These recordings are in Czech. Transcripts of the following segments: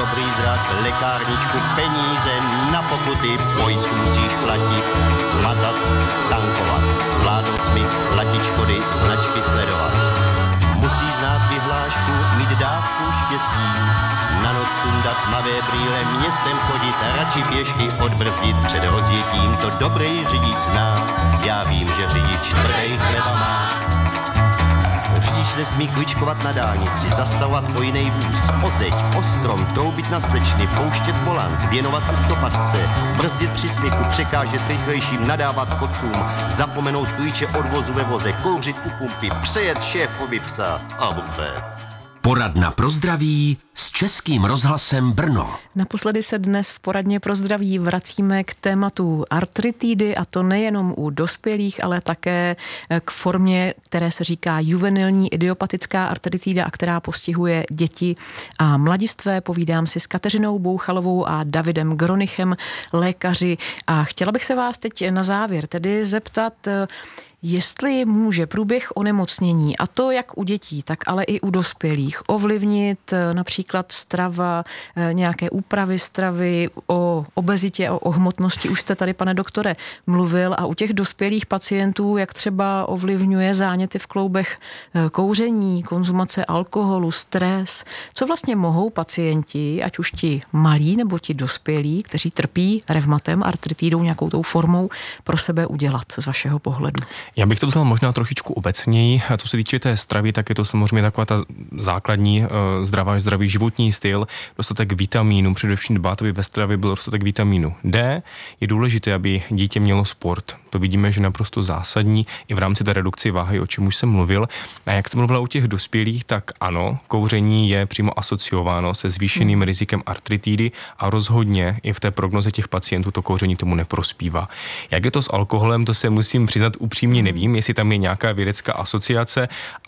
dobrý zrak, lékárničku, peníze na pokuty, pojistku musíš platit, mazat, tankovat, zvládnout smyk, platit škody, značky sledovat. Musíš znát vyhlášku, mít dávku štěstí, na noc sundat tmavé brýle, městem chodit, radši pěšky odbrzdit před rozjetím, to dobrý řidič zná, já vím, že řidič tvrdej chleba má. Řidič nesmí kličkovat na dálnici, zastavovat o jiný vůz, o zeď, o strom, troubit na slečny, pouštět volant, věnovat se stopačce, brzdit při smyku, překážet rychlejším, nadávat chodcům, zapomenout klíče od vozu ve voze, kouřit u pumpy, přejet šéfovi psa a vůbec. Poradna pro zdraví s Českým rozhlasem Brno. Naposledy se dnes v poradně pro zdraví vracíme k tématu artritidy, a to nejenom u dospělých, ale také k formě, které se říká juvenilní idiopatická artritida a která postihuje děti a mladistvé. Povídám si s Kateřinou Bouchalovou a Davidem Gronichem, lékaři, a chtěla bych se vás teď na závěr tedy zeptat, jestli může průběh onemocnění, a to jak u dětí, tak ale i u dospělých, ovlivnit například strava, nějaké úpravy stravy, o obezitě, o hmotnosti. Už jste tady, pane doktore, mluvil, a u těch dospělých pacientů, jak třeba ovlivňuje záněty v kloubech kouření, konzumace alkoholu, stres. Co vlastně mohou pacienti, ať už ti malí nebo ti dospělí, kteří trpí revmatem, artritidou, nějakou tou formou, pro sebe udělat z vašeho pohledu? Já bych to vzal možná trošičku obecněji. To se týče té stravy, tak je to samozřejmě taková ta základní zdravý životní styl, dostatek vitamínu, především dbát, aby ve stravě byl dostatek vitamínu D. Je důležité, aby dítě mělo sport. To vidíme, že naprosto zásadní i v rámci té redukce váhy, o čem už jsem mluvil. A jak jste mluvila u těch dospělých, tak ano, kouření je přímo asociováno se zvýšeným rizikem artritidy a rozhodně i v té prognoze těch pacientů to kouření tomu neprospívá. Jak je to s alkoholem, to se musím přiznat upřímně nevím, jestli tam je nějaká vědecká asociace,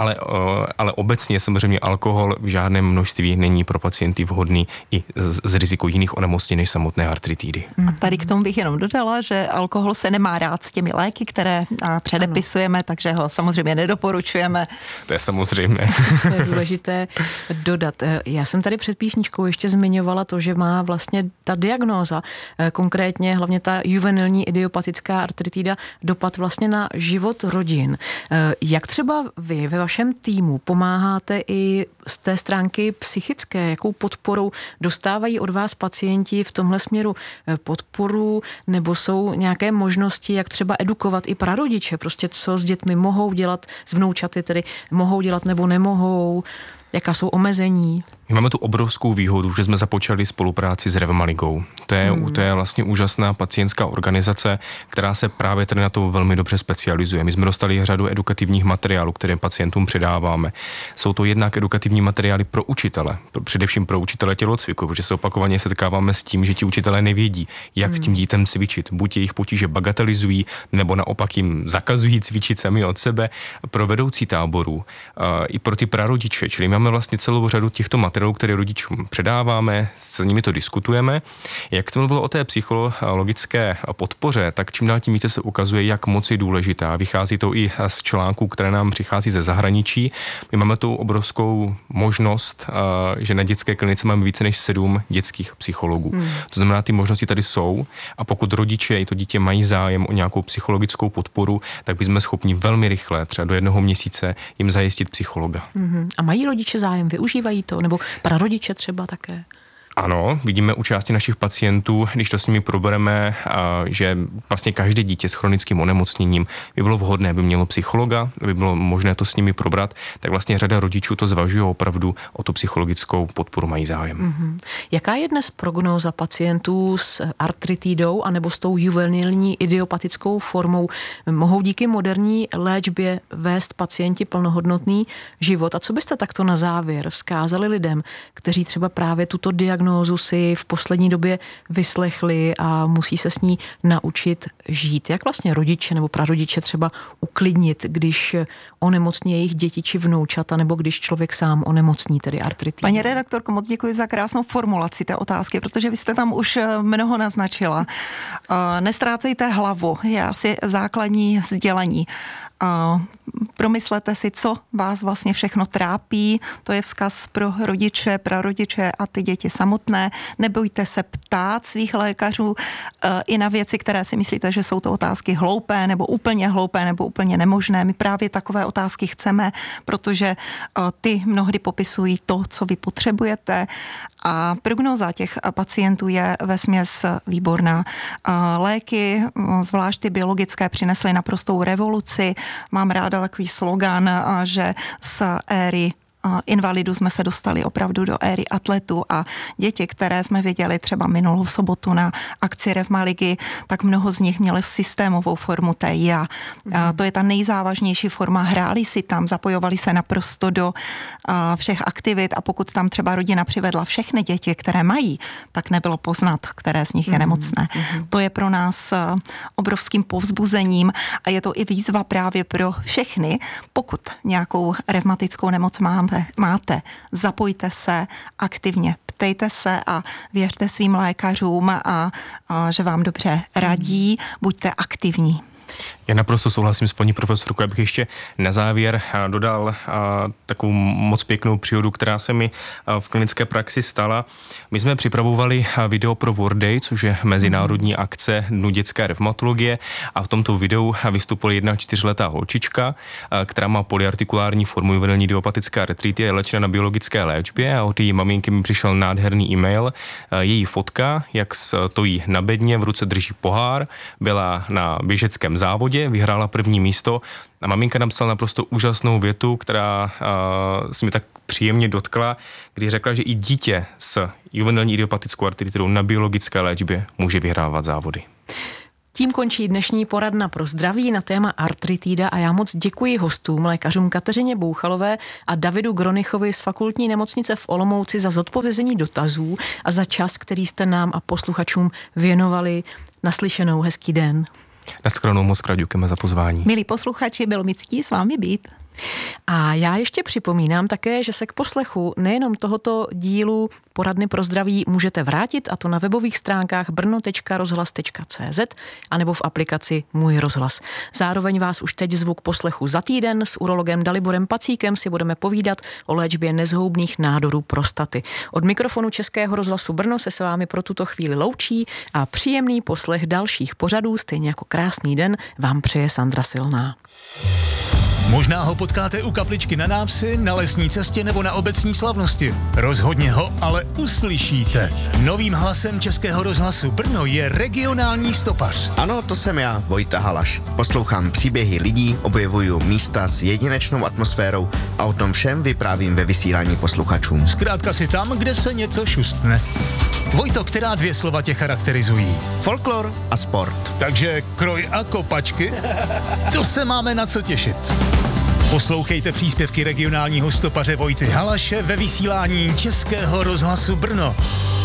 ale obecně samozřejmě alkohol v žádném množství není pro pacienty vhodný i z riziku jiných onemocnění než samotné artritidy. A tady k tomu bych jenom dodala, že alkohol se nemá rád s těmi léky, které předepisujeme, takže ho samozřejmě nedoporučujeme. To je samozřejmě. To je důležité dodat. Já jsem tady před písničkou ještě zmiňovala to, že má vlastně ta diagnóza, konkrétně hlavně ta juvenilní idiopatická artritida, dopad vlastně na život rodin. Jak třeba vy ve vašem týmu pomáháte i z té stránky psychické? Jakou podporou dostávají od vás pacienti v tomhle směru podporu, nebo jsou nějaké možnosti, jak třeba edukovat i prarodiče? Prostě co s dětmi mohou dělat, s vnoučaty tedy mohou dělat nebo nemohou? Jaká jsou omezení? My máme tu obrovskou výhodu, že jsme započali spolupráci s Revmaligou. To je vlastně úžasná pacientská organizace, která se právě tady na to velmi dobře specializuje. My jsme dostali řadu edukativních materiálů, které pacientům předáváme. Jsou to jednak edukativní materiály pro učitele, především pro učitele tělocviku, protože se opakovaně setkáváme s tím, že ti učitelé nevědí, jak s tím dítem cvičit. Buď jejich potíže bagatelizují, nebo naopak jim zakazují cvičit sami od sebe. Pro vedoucí táborů i pro ty prarodiče, čili máme vlastně celou řadu těchto materiálů, které rodičům předáváme, s nimi to diskutujeme. Jak jsem mluvil o té psychologické podpoře, tak čím dál tím více se ukazuje, jak moc je důležitá. Vychází to i z článků, které nám přichází ze zahraničí. My máme tu obrovskou možnost, že na dětské klinice máme více než 7 dětských psychologů. To znamená, ty možnosti tady jsou, a pokud rodiče i to dítě mají zájem o nějakou psychologickou podporu, tak bychom schopni velmi rychle, třeba do 1 měsíce, jim zajistit psychologa. A mají rodiče zájem, využívají to, nebo prarodiče třeba také? Ano, vidíme u části našich pacientů, když to s nimi probereme, že vlastně každé dítě s chronickým onemocněním by bylo vhodné, by mělo psychologa, by bylo možné to s nimi probrat, tak vlastně řada rodičů to zvažuje, opravdu o tu psychologickou podporu mají zájem. Jaká je dnes prognóza pacientů s artritidou anebo s tou juvenilní idiopatickou formou? Mohou díky moderní léčbě vést pacienti plnohodnotný život? A co byste takto na závěr vzkázali lidem, kteří třeba právě tuto diagnózu si v poslední době vyslechli a musí se s ní naučit žít? Jak vlastně rodiče nebo prarodiče třeba uklidnit, když onemocní jejich děti či vnoučata, nebo když člověk sám onemocní, tedy artritidou? Paní redaktorko, moc děkuji za krásnou formulaci té otázky, protože vy jste tam už mnoho naznačila. Nestrácejte hlavu, je asi základní sdělení. promyslete si, co vás vlastně všechno trápí. To je vzkaz pro rodiče, prarodiče a ty děti samotné. Nebojte se ptát svých lékařů i na věci, které si myslíte, že jsou to otázky hloupé, nebo úplně nemožné. My právě takové otázky chceme, protože ty mnohdy popisují to, co vy potřebujete, a prognóza těch pacientů je vesměs výborná. Léky, zvlášť ty biologické, přinesly naprostou revoluci. Mám ráda takový slogan, že z éry invalidů jsme se dostali opravdu do éry atletů, a děti, které jsme viděli třeba minulou sobotu na akci Revmaligy, tak mnoho z nich měli systémovou formu TIA. To je ta nejzávažnější forma. Hráli si tam, zapojovali se naprosto do všech aktivit, a pokud tam třeba rodina přivedla všechny děti, které mají, tak nebylo poznat, které z nich je nemocné. To je pro nás obrovským povzbuzením a je to i výzva právě pro všechny. Pokud nějakou revmatickou nemoc máte, zapojte se aktivně, ptejte se a věřte svým lékařům, a že vám dobře radí, buďte aktivní. Já naprosto souhlasím s paní profesorkou. Já bych ještě na závěr dodal takovou moc pěknou příhodu, která se mi v klinické praxi stala. My jsme připravovali video pro World Day, což je mezinárodní akce Dnu dětské revmatologie, a v tomto videu vystupovala jedna 4letá holčička, která má polyartikulární formu juvenilní idiopatické artrity, je léčena na biologické léčbě, a od její maminky mi přišel nádherný e-mail. Její fotka, jak stojí na bedně, v ruce drží pohár, byla na běžeckém závodě, vyhrála první místo, a maminka napsala naprosto úžasnou větu, která se mi tak příjemně dotkla, kdy řekla, že i dítě s juvenilní idiopatickou artritidou na biologické léčbě může vyhrávat závody. Tím končí dnešní poradna pro zdraví na téma artritída a já moc děkuji hostům, lékařům Kateřině Bouchalové a Davidu Gronichovi z Fakultní nemocnice v Olomouci za zodpovězení dotazů a za čas, který jste nám a posluchačům věnovali. Naslyšenou, hezký den. Naschledanou, moc krát děkujeme za pozvání. Milí posluchači, bylo mi ctí s vámi být. A já ještě připomínám také, že se k poslechu nejenom tohoto dílu poradny pro zdraví můžete vrátit, a to na webových stránkách brno.rozhlas.cz anebo v aplikaci Můj rozhlas. Zároveň vás už teď zvu k poslechu za týden. S urologem Daliborem Pacíkem si budeme povídat o léčbě nezhoubných nádorů prostaty. Od mikrofonu Českého rozhlasu Brno se s vámi pro tuto chvíli loučí a příjemný poslech dalších pořadů, stejně jako krásný den, vám přeje Sandra Silná. Možná ho potkáte u kapličky na návsi, na lesní cestě nebo na obecní slavnosti. Rozhodně ho ale uslyšíte. Novým hlasem Českého rozhlasu Brno je regionální stopař. Ano, to jsem já, Vojta Halaš. Poslouchám příběhy lidí, objevuju místa s jedinečnou atmosférou a o tom všem vyprávím ve vysílání posluchačům. Zkrátka si tam, kde se něco šustne. Vojto, která 2 slova tě charakterizují? Folklor a sport. Takže kroj a kopačky? To se máme na co těšit. Poslouchejte příspěvky regionálního stopaře Vojty Halaše ve vysílání Českého rozhlasu Brno.